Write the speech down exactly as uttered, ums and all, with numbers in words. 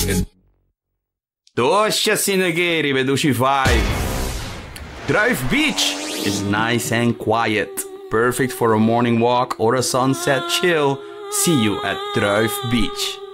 Tosha Sinageri, veduši vai. Druif Beach is nice and quiet. Perfect for a morning walk or a sunset chill. See you at Druif Beach.